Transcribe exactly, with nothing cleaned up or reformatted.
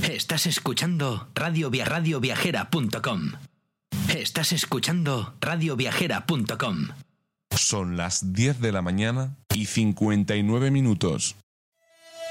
Estás escuchando radio via radio viajera punto com. Estás escuchando radio viajera punto com. Son las diez de la mañana y cincuenta y nueve minutos.